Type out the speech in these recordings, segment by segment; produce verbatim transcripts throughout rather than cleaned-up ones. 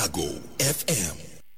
Ago F M.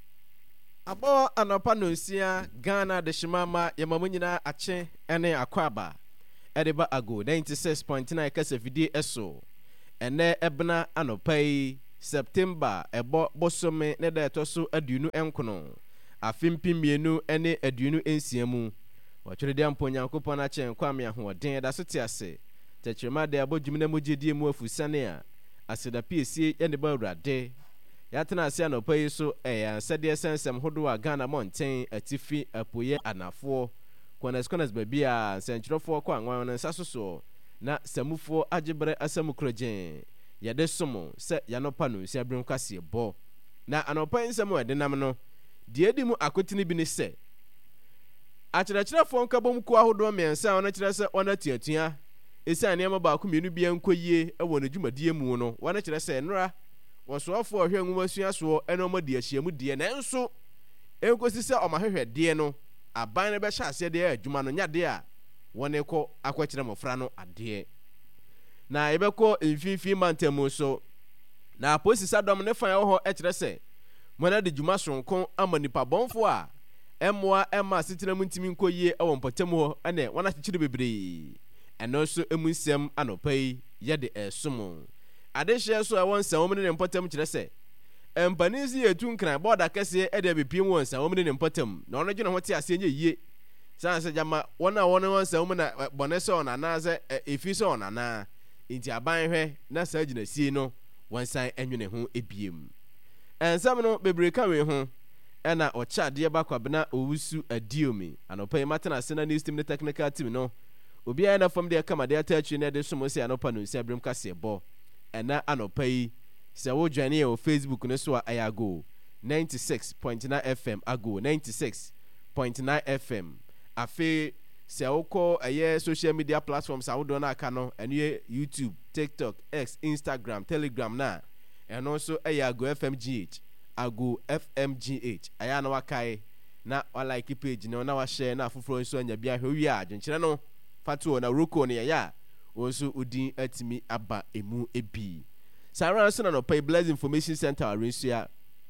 Abo anọpa no nsia Ghana de shimama yamamu nyina ache ene akwaba edeba Ago ninety-six point nine kasa fidie eso ene ebna anọpa yi September ebo bosome ne da etoso aduonu enkono afimpimienu ene aduonu ensiamu watwere de ampo Nyankopon na chen kwame ahoden da so te ase techrema de abodwumna mugedie mu afusane a aseda piesie ene ba urade yatena ase anọpa yi so eya sede sensem hodo a Ghana mountain atifi apoye anafo konas konas babia sentrofo kwa anwan nsa soso na samufo agebre asamukrogen yade somo se yanopa no nsia brim kwase bo na anọpa nsem wedenam no de edimu akotini bi ne se akyerɛkyerɛfo nkabom ko ahodo mensa ona kyerɛ sɛ ona tuatua esa nneɛma baako mienu bia nkoyie ɛwɔ ne dwumadie mu no wana kyerɛ sɛ nra wɔsoafo ɔhwɛ nwuma suaso ɛna ɔma de ahyiamu die na nso enkosi sɛ ɔmahwehwɛ die no aban no bɛhyɛ ase de adwuma no nyade a wɔne kɔ akɔkyerɛ mɔfra no adeɛ na yɛbɛkɔ mfimfini mantamu so na aposi sadɔm ne fan ɛwɔ hɔ ɛkyerɛ sɛ mona de dwuma sonko ama nipa bɔnfo a ɛmoa ɛma asetena mu ntimi nkoyie ɛwɔ mpɔtamu hɔ ɛne wana kyekyere bebree ɛno so emu nsɛm anɔpa yi yɛde ɛsom adehye so ɛwɔ nsɛm ne mpɔtam kyerɛ sɛ ɛmpanin si yɛtu nkran bɔɔda kɛseɛ ɛde abepie mu wɔ nsɛm ne mpɔtam na ɔno gyina ho te ase nye yie san sɛ gyama wɔn a wɔn wɔ nsɛm na bɔne sɛ ɔnana sɛ efi sɛ ɔnana nti aban hwɛ na saa gyina sie no wɔn san ɛnwene ho ebiem ɛnsɛm no bebree ka we ho ɛna ɔkyɛ adeɛ bakwabena owusu adiomi anɔpa yi matena ase na news team ne technical team no obiara na fam de kama de atachiri na de somo se anɔpa no nsia brim kase bɔ ɛna anɔpa yi sɛ wo dwane yɛ wɔ Facebook no so a ɛyɛ Ago ninety-six point nine F M Ago ninety-six point nine F M afe sɛ wokɔ ɛyɛ social media platforms a wodɔ no aka no ɛno yɛ YouTube, TikTok, X, Instagram, Telegram na ɛno nso ɛyɛ Ago F M G H Ago F M G H ɛyɛ na wakae na walike page no na wahyɛ na afoforo nso anya bia hwɛ wi a dwenkyerɛ no fatuo na roko ne yɛ a wɔnso udin atimi aba emu ebi Sarah so na no pay Blessed Information Center Arensia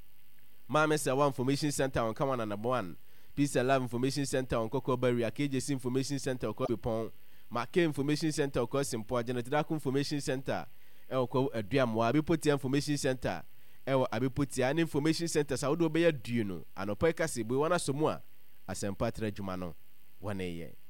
Mama Sawa Information Center on Kawana number one Peace and Love Information Center on Koko Barrier K J C Information Center on Pon Make Information Center on Simpo Janet Information Center Elko Aduamwa Abipoti Information Center Ewa Abipoti an Information Center Saudo Beya Duno Anopa Kasi Buwana Somua Asempatra Jumano one ye